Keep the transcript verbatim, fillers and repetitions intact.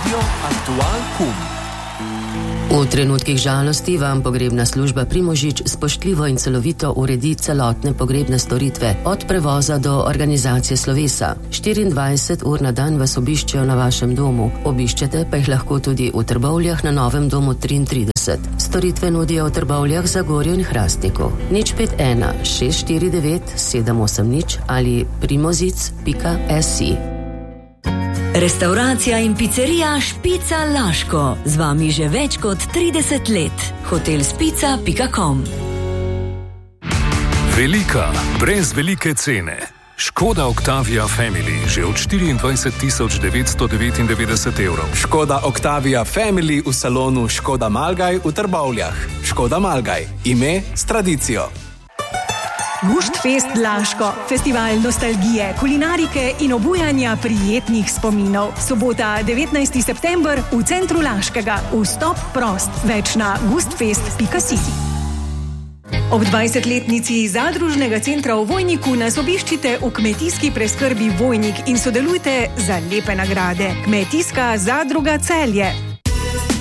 Radio Aktual Kum. V trenutkih žalosti vam pogrebna služba Primožič spoštljivo in celovito uredi celotne pogrebne storitve, od prevoza do organizacije slovesa. štiriindvajset ur na dan vas obiščejo na vašem domu, obiščete pa jih lahko tudi v Trbovljah na Novem domu triintrideset. Storitve nudijo v Trbovljah, Zagorju in Hrastniku. nič pet ena šest štiri devet sedem osem nič ali primozic pika si. Restavracija in picerija Špica Laško. Z vami že več kot trideset let. hotel spica pika com. Velika, brez velike cene. Škoda Octavia Family že od štiriindvajset tisoč devetsto devetindevetdeset evrov. Škoda Octavia Family v salonu Škoda Malgaj v Trbovljah. Škoda Malgaj. Ime s tradicijo. Guštfest Laško, festival nostalgije, kulinarike in obujanja prijetnih spominov. Sobota, devetnajsti september v centru Laškega. Vstop prost. Več na gustfest pika si. Ob dvajsetletnici zadružnega centra v Vojniku nas obiščite v kmetijski preskrbi Vojnik in sodelujte za lepe nagrade. Kmetijska zadruga Celje.